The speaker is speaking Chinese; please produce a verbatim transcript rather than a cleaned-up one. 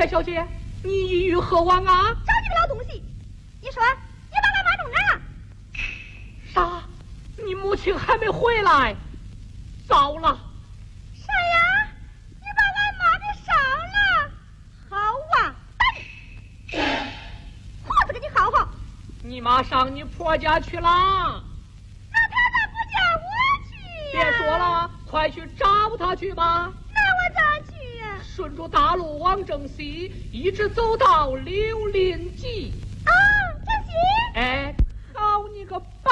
戴小姐，你意欲何往啊？ 找你个老东西，你说你把俺妈弄哪了？ 啥？你母亲还没回来？糟了！ 啥呀？你把俺妈给伤了？好啊，打你！耗子给你耗耗！ 你妈上你婆家去了？ 那他咋不叫我去呀？ 别说了，快去找他去吧。 那我咋去呀？ 顺着大路往正西，一直走到柳林集。 啊，正西。 哎，好你个